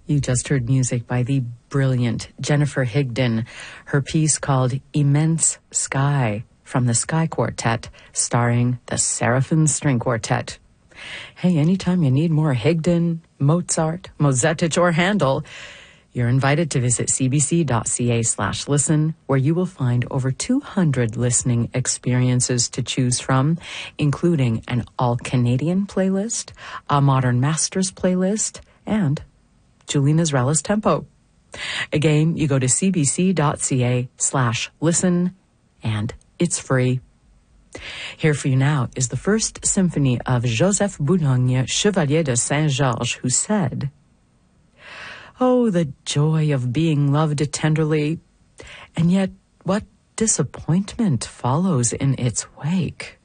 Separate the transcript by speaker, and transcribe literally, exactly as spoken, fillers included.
Speaker 1: You just heard music by the brilliant Jennifer Higdon, her piece called Immense Sky from the Sky Quartet, starring the Seraphim String Quartet. Hey, anytime you need more Higdon, Mozart, Mozettich, or Handel, you're invited to visit cbc.ca slash listen, where you will find over two hundred listening experiences to choose from, including an all-Canadian playlist, a Modern Masters playlist, and Julie Nizrela's Tempo. Again, you go to cbc.ca slash listen, and it's free. Here for you now is the First Symphony of Joseph Boulogne, Chevalier de Saint-Georges, who said, "Oh, the joy of being loved tenderly, and yet what disappointment follows in its wake."